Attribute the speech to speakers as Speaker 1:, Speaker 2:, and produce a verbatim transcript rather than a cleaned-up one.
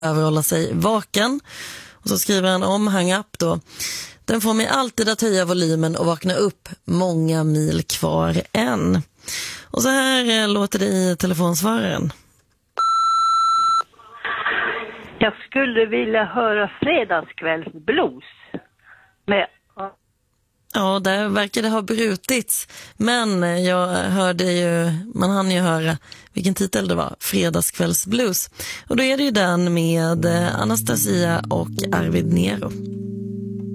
Speaker 1: över att hålla sig vaken. Och så skriver han om Hang Up då. Den får mig alltid att höja volymen och vakna upp, många mil kvar än. Och så här låter det i telefonsvararen.
Speaker 2: Jag skulle vilja höra fredagskvällsblues med...
Speaker 1: Ja, där verkar det ha brutits. Men jag hörde ju, man hann ju höra vilken titel det var, Fredagskvällsblues. Och då är det ju den med Anastasia och Arvid Nero.